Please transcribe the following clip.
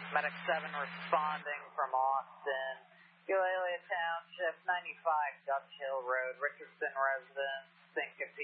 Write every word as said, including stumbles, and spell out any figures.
Medic seven responding from Austin. Eulalia Township, ninety-five Dutch Hill Road, Richardson residence, think